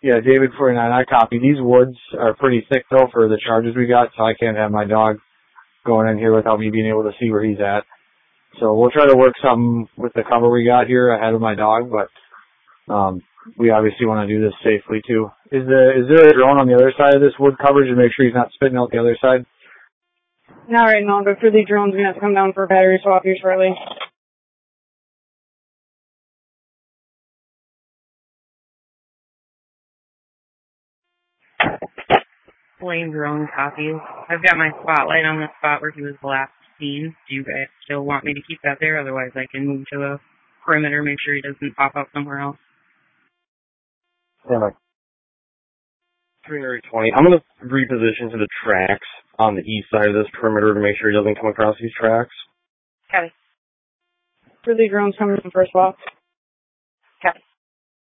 Yeah, David 49, I copy. These woods are pretty thick, though, for the charges we got, so I can't have my dog going in here without me being able to see where he's at. So we'll try to work something with the cover we got here ahead of my dog, but we obviously want to do this safely, too. Is there a drone on the other side of this wood coverage to make sure he's not spitting out the other side? Not right now, but for the drones, we have to come down for a battery swap here shortly. Flame drone copy. I've got my spotlight on the spot where he was last seen. Do you guys still want me to keep that there? Otherwise, I can move to the perimeter, make sure he doesn't pop up somewhere else. Yeah. 320. I'm going to reposition to the tracks on the east side of this perimeter to make sure he doesn't come across these tracks. Okay. For the drones coming in for a swap.